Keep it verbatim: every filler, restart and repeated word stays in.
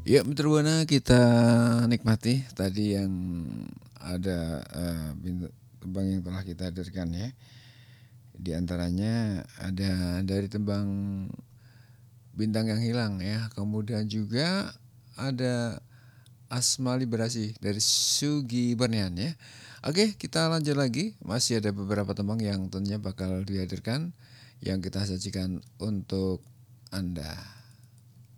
Ya, Mitra Buana kita nikmati tadi yang ada eh, bint- tembang yang telah kita hadirkan ya. Di antaranya ada dari tembang Bintang yang Hilang ya. Kemudian juga ada Asma Liberasi dari Sugi Bernian ya. Oke, kita lanjut lagi. Masih ada beberapa tembang yang tentunya bakal dihadirkan yang kita sajikan untuk Anda.